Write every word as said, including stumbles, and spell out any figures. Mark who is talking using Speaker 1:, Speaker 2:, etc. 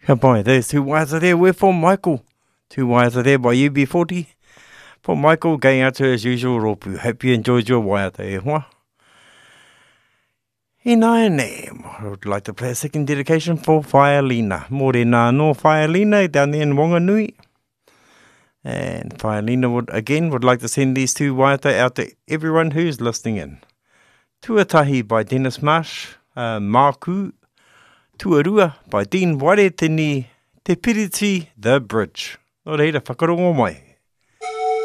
Speaker 1: Ka pai, there's two wires are there. We're from Michael. Two wires are there by U B forty. For Michael, going out to as usual, Ropu. Hope you enjoyed your wire there, huh? In I name, I would like to play a second dedication for Whaelina. Morena no Whaelina down there in Wanganui. And Whaelina would, again, would like to send these two waiata out to everyone who's listening in. Tuatahi by Dennis Marsh, uh, Māku. Tuarua by Dean Waretini, Te Piriti, The Bridge. Nō reira, whakarongo mai.